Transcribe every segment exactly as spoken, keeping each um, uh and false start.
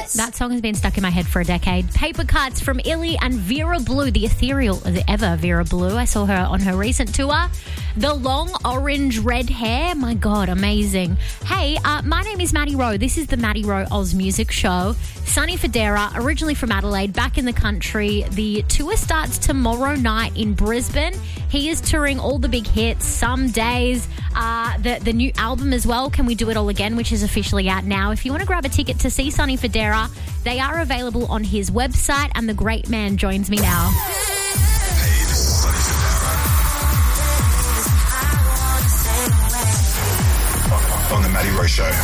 That song has been stuck in my head for a decade. Paper Cuts from Illy and Vera Blue, the ethereal as ever Vera Blue. I saw her on her recent tour. The long orange red hair. My God, amazing. Hey, uh, my name is Maddie Rowe. This is the Maddie Rowe Oz Music Show. Sonny Fodera, originally from Adelaide, back in the country. The tour starts tomorrow night in Brisbane. He is touring all the big hits, Some Days, uh, the, the new album as well, Can We Do It All Again, which is officially out now. If you want to grab a ticket to see Sonny Fodera, they are available on his website, and the great man joins me now. Hey, this is Sonny Fodera on the Maddie Rowe Show.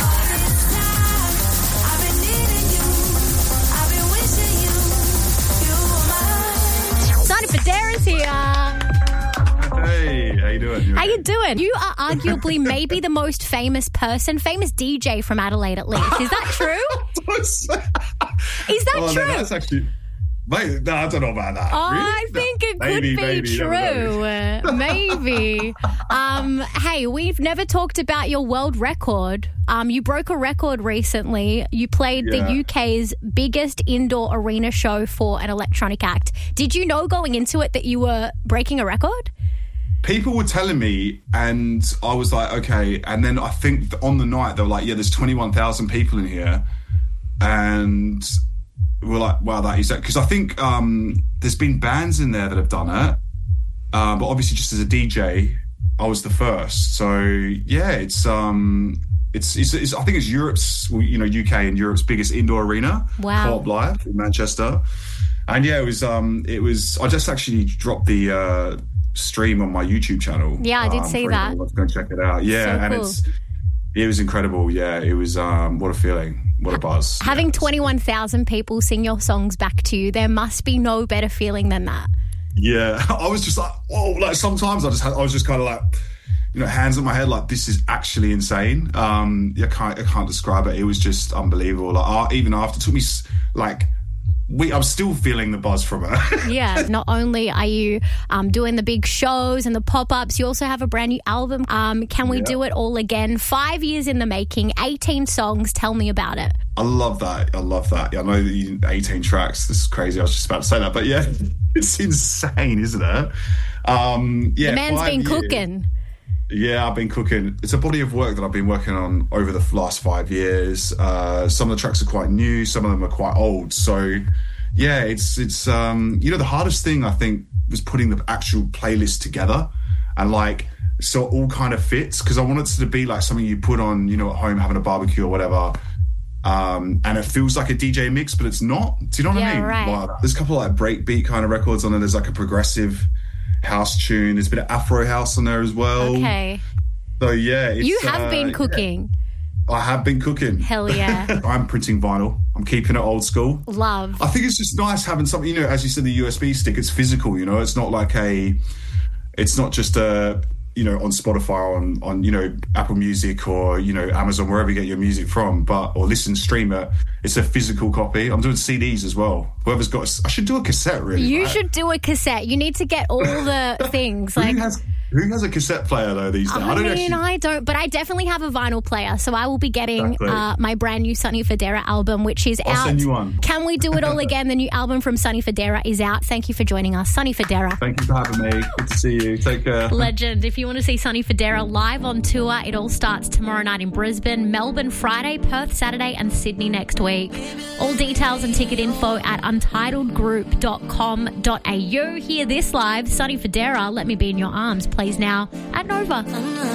Sonny Fodera's here. Hey, how you doing? You How okay? you doing? You are arguably maybe the most famous person, famous D J from Adelaide at least. Is that true? Is that oh, true? No, that's actually... Mate, no, I don't know about that. I Really? think it Maybe, could be maybe, you never true. Maybe. Um, hey, we've never talked about your world record. Um, you broke a record recently. You played Yeah. the U K's biggest indoor arena show for an electronic act. Did you know going into it that you were breaking a record? People were telling me, and I was like, okay. And then I think on the night, they were like, yeah, there's twenty-one thousand people in here. And we're like, wow, that is that. Because I think um, there's been bands in there that have done it. Um, but obviously, just as a D J, I was the first. So, yeah, it's... Um, It's, it's, it's, I think it's Europe's, you know, U K and Europe's biggest indoor arena. Wow. Co-op Live in Manchester. And yeah, it was, um, it was, I just actually dropped the uh, stream on my YouTube channel. Yeah, I did um, see for that. anyone who wants to go and check it out. Yeah, So and cool. it's, it was incredible. Yeah, it was, um, what a feeling. What a buzz. Having yeah, twenty-one thousand people sing your songs back to you, there must be no better feeling than that. Yeah, I was just like, whoa, like sometimes I just had, I was just kind of like, you know, hands on my head, like this is actually insane. Um, I can't, I can't describe it. It was just unbelievable. Like uh, even after, it took me s- like, we, I'm still feeling the buzz from it. Yeah, not only are you um, doing the big shows and the pop-ups, you also have a brand new album. Um, Can We Yeah. Do It All Again? Five years in the making, eighteen songs. Tell me about it. I love that. I love that. Yeah, I know that you, eighteen tracks. This is crazy. I was just about to say that, but yeah, it's insane, isn't it? Um, yeah, The man's five been years. cooking. Yeah, I've been cooking. It's a body of work that I've been working on over the last five years. Uh, some of the tracks are quite new, some of them are quite old. So, yeah, it's it's um, you know, the hardest thing I think was putting the actual playlist together, and like so it all kind of fits, because I wanted it to be like something you put on, you know, at home having a barbecue or whatever. Um, and it feels like a D J mix, but it's not. Do you know what Yeah, I mean? right. Like, there's a couple of like breakbeat kind of records on there. There's like a progressive house tune. There's a bit of Afro house on there as well. Okay. So yeah, it's, You have uh, been cooking. yeah, I have been cooking. Hell yeah. I'm printing vinyl. I'm keeping it old school. Love. I think it's just nice having something, you know, as you said, the U S B stick, it's physical, you know, it's not like a, it's not just a, you know, on Spotify or on, on, you know, Apple Music or, you know, Amazon, wherever you get your music from, but, or listen, stream it. It's a physical copy. I'm doing C Ds as well. Whoever's got, a, I should do a cassette really. You right? should do a cassette. You need to get all the things. Who Like, has, who has a cassette player though these days? I, don't mean, actually. I don't, but I definitely have a vinyl player, so I will be getting Exactly. uh, my brand new Sonny Fodera album, which is I'll out. send you one. Can We Do It All Again? The new album from Sonny Fodera is out. Thank you for joining us, Sonny Fodera. Thank you for having me. Good to see you. Take care. Legend. If you want to see Sonny Fodera live on tour, it all starts tomorrow night in Brisbane, Melbourne Friday, Perth Saturday, and Sydney next week. All details and ticket info at untitled group dot com dot a u. Hear this live. Sonny Fodera, Let Me Be in Your Arms, plays now at Nova.